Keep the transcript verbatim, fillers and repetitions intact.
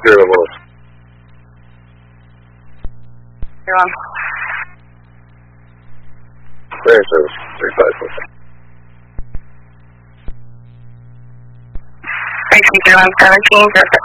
Zero Wolf. You're on. Clear service, three five four. Three two zero one seventeen, perfect.